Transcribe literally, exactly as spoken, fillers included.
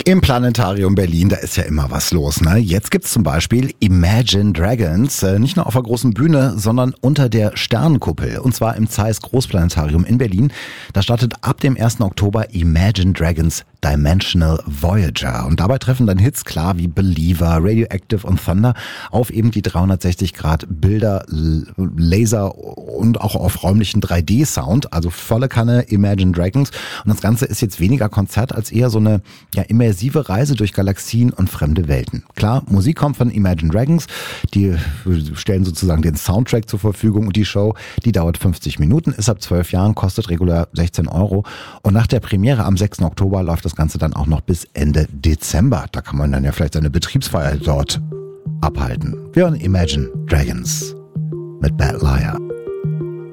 Im Planetarium Berlin, da ist ja immer was los, ne? Jetzt gibt's zum Beispiel Imagine Dragons, äh, nicht nur auf der großen Bühne, sondern unter der Sternenkuppel. Und zwar im Zeiss Großplanetarium in Berlin. Da startet ab dem ersten Oktober Imagine Dragons Dimensional Voyager. Und dabei treffen dann Hits klar wie Believer, Radioactive und Thunder auf eben die dreihundertsechzig Grad Bilder, Laser und auch auf räumlichen drei D Sound. Also volle Kanne Imagine Dragons. Und das Ganze ist jetzt weniger Konzert als eher so eine ja, immersive Reise durch Galaxien und fremde Welten. Klar, Musik kommt von Imagine Dragons. Die stellen sozusagen den Soundtrack zur Verfügung und die Show, die dauert fünfzig Minuten, ist ab zwölf Jahren, kostet regulär sechzehn Euro. Und nach der Premiere am sechsten Oktober läuft das Ganze dann auch noch bis Ende Dezember. Da kann man dann ja vielleicht seine Betriebsfeier dort abhalten. Wir hören Imagine Dragons mit Bad Liar.